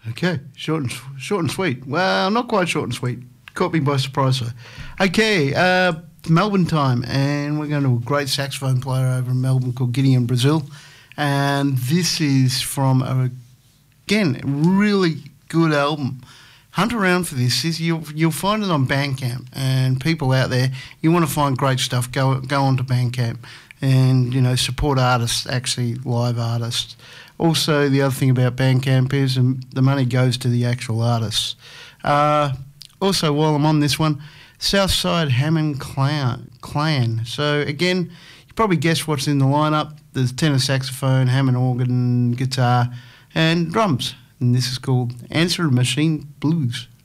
Okay, short and sweet. Well, not quite short and sweet. Caught me by surprise, though. Okay, Melbourne time, and we're going to a great saxophone player over in Melbourne called Gideon Brazil, and this is from again really good album. Hunt around for this. You'll find it on Bandcamp, and people out there, you want to find great stuff, go onto Bandcamp, and support artists, actually live artists. Also, the other thing about Bandcamp is the money goes to the actual artists. Also, while I'm on this one, Southside Hammond Clan. So again, you probably guessed what's in the lineup. There's tenor saxophone, Hammond organ, guitar, and drums. And this is called Answer Machine Blues.